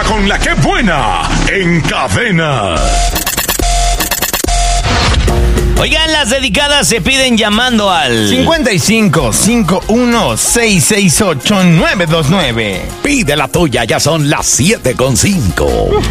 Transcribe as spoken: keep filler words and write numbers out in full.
con la que buena en Cadena. Oigan, las dedicadas se piden llamando al cincuenta y cinco, cincuenta y uno, seiscientos sesenta y ocho, nueve dos nueve. Pide la tuya, ya son las siete con cinco.